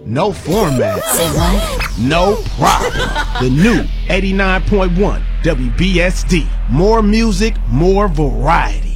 no format. Say what? No problem. The new 89.1 WBSD. More music, more variety.